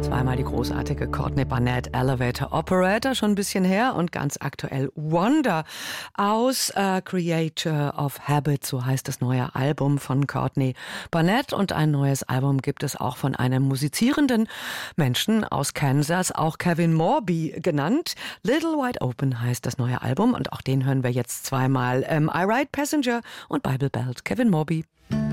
Zweimal die großartige Courtney Barnett, Elevator Operator, schon ein bisschen her, und ganz aktuell Wonder aus Creator of Habit, so heißt das neue Album von Courtney Barnett. Und ein neues Album gibt es auch von einem musizierenden Menschen aus Kansas, auch Kevin Morby genannt. Little Wide Open heißt das neue Album, und auch den hören wir jetzt zweimal. I Ride Passenger und Bible Belt, Kevin Morby.